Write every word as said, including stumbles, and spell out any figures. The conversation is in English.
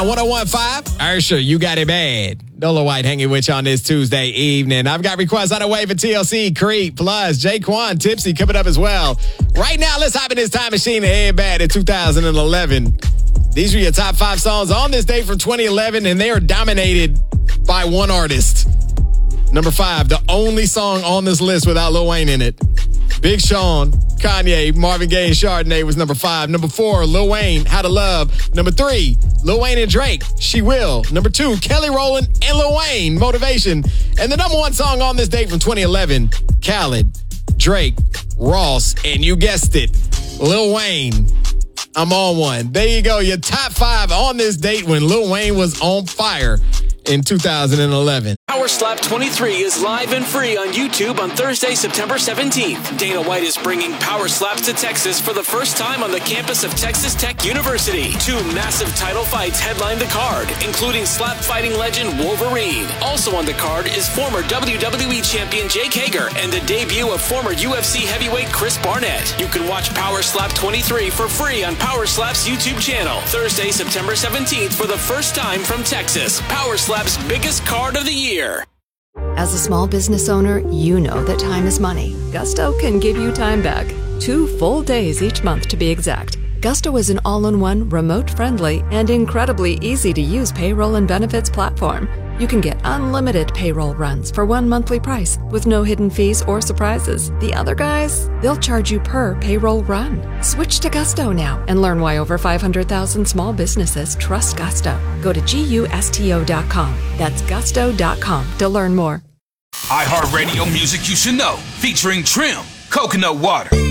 one oh one point five, Usher, You Got It Bad. Nola White hanging with you on this Tuesday evening. I've got requests on the way for T L C, Creep, plus Jaquan, Tipsy coming up as well. Right now, let's hop in this time machine and head back to two thousand eleven. These are your top five songs on this date from twenty eleven, and they are dominated by one artist. Number five, the only song on this list without Lil Wayne in it. Big Sean, Kanye, Marvin Gaye, and Chardonnay was number five. Number four, Lil Wayne, How to Love. Number three, Lil Wayne and Drake, She Will. Number two, Kelly Rowland and Lil Wayne, Motivation. And the number one song on this date from twenty eleven, Khaled, Drake, Ross, and you guessed it, Lil Wayne. I'm on one. There you go, your top five on this date when Lil Wayne was on fire in two thousand eleven. Power Slap twenty-three is live and free on YouTube on Thursday, September seventeenth. Dana White is bringing Power Slaps to Texas for the first time on the campus of Texas Tech University. Two massive title fights headline the card, including slap fighting legend Wolverine. Also on the card is former W W E champion Jake Hager and the debut of former U F C heavyweight Chris Barnett. You can watch Power Slap twenty-three for free on Power Slap's YouTube channel. Thursday, September seventeenth for the first time from Texas. Power Slap's biggest card of the year. As a small business owner, you know that time is money. Gusto can give you time back. Two full days each month to be exact. Gusto is an all-in-one, remote-friendly, and incredibly easy-to-use payroll and benefits platform. You can get unlimited payroll runs for one monthly price with no hidden fees or surprises. The other guys, they'll charge you per payroll run. Switch to Gusto now and learn why over five hundred thousand small businesses trust Gusto. Go to gusto dot com. That's gusto dot com to learn more. iHeartRadio music you should know, featuring Trim, Coconut Water.